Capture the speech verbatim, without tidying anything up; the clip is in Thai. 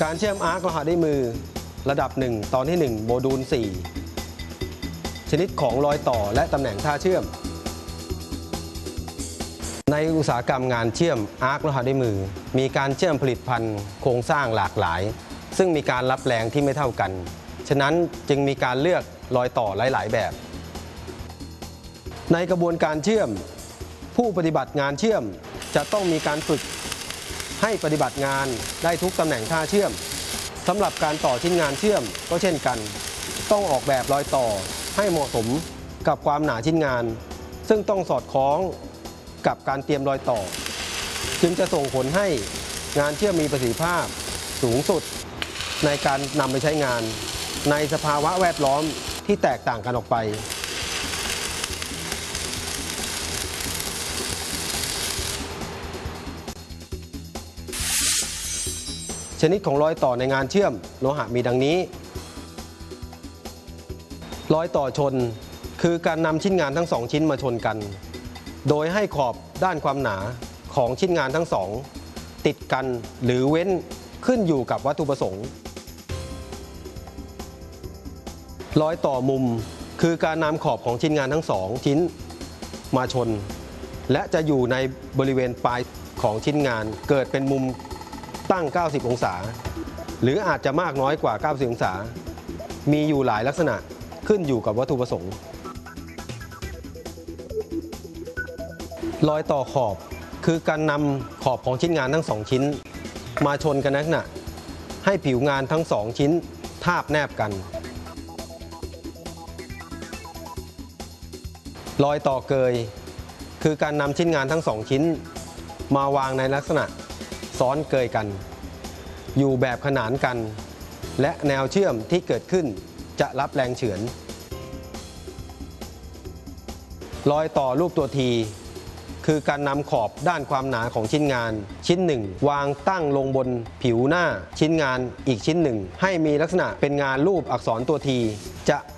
การเชื่อมอาร์คโลหะด้วยมือระดับหนึ่งตอนที่หนึ่งโมดูลสี่ชนิดของรอยต่อและตำแหน่งท่าเชื่อมในอุตสาหกรรมงานเชื่อมอาร์คโลหะด้วยมือมีการเชื่อมผลิตภัณฑ์โครงสร้างหลากหลายซึ่งมีการรับแรงที่ไม่เท่ากันฉะนั้นจึงมีการเลือกรอยต่อหลายๆแบบในกระบวนการเชื่อมผู้ปฏิบัติงานเชื่อมจะต้องมีการฝึกให้ปฏิบัติงานได้ทุกตำแหน่งท่าเชื่อมสำหรับการต่อชิ้นงานเชื่อมก็เช่นกันต้องออกแบบรอยต่อให้เหมาะสมกับความหนาชิ้นงานซึ่งต้องสอดคล้องกับการเตรียมรอยต่อจึงจะส่งผลให้งานเชื่อมมีประสิทธิภาพสูงสุดในการนำไปใช้งานในสภาวะแวดล้อมที่แตกต่างกันออกไปชนิดของรอยต่อในงานเชื่อมโลหะมีดังนี้รอยต่อชนคือการนำชิ้นงานทั้งสองชิ้นมาชนกันโดยให้ขอบด้านความหนาของชิ้นงานทั้งสองติดกันหรือเว้นขึ้นอยู่กับวัตถุประสงค์รอยต่อมุมคือการนำขอบของชิ้นงานทั้งสองชิ้นมาชนและจะอยู่ในบริเวณปลายของชิ้นงานเกิดเป็นมุมตั้งเก้าสิบองศาหรืออาจจะมากน้อยกว่าเก้าสิบองศามีอยู่หลายลักษณะขึ้นอยู่กับวัตถุประสงค์รอยต่อขอบคือการนำขอบของชิ้นงานทั้งสองชิ้นมาชนกันในลักษณะให้ผิวงานทั้งสองชิ้นทาบแนบกันรอยต่อเกยคือการนำชิ้นงานทั้งสองชิ้นมาวางในลักษณะซ้อนเกยกันอยู่แบบขนานกันและแนวเชื่อมที่เกิดขึ้นจะรับแรงเฉือนรอยต่อรูปตัวทีคือการนำขอบด้านความหนาของชิ้นงานชิ้นหนึ่งวางตั้งลงบนผิวหน้าชิ้นงานอีกชิ้นหนึ่งให้มีลักษณะเป็นงานรูปอักษรตัวทีจะ